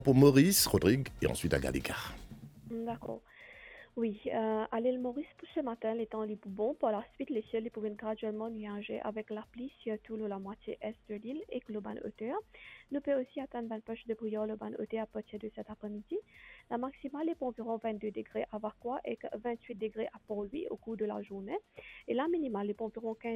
pour Maurice, Rodrigue et ensuite Agalika. D'accord. Oui, à l'île Maurice, pour ce matin, les temps les plus bons. Par la suite, les cieux pourraient graduellement nuager avec la pluie, surtout la moitié est de l'île et que le ban hauteur. Nous pouvons aussi atteindre une poche de brouillard le ban hauteur à partir de cet après-midi. La maximale est pour environ 22 degrés à Vacois et 28 degrés à Port-Louis au cours de la journée. Et la minimale est pour environ 15